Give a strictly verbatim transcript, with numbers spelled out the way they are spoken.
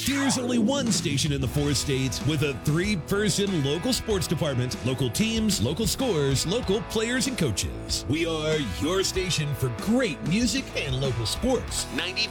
There's only one station in the four states with a three-person local sports department, local teams, local scores, local players and coaches. We are your station for great music and local sports. ninety-five